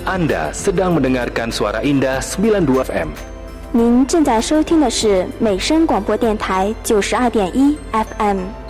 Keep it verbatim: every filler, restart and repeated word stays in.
Anda sedang mendengarkan Suara Indah sembilan puluh dua F M。 您正在收听的是美声广播电台九十二点一 F M。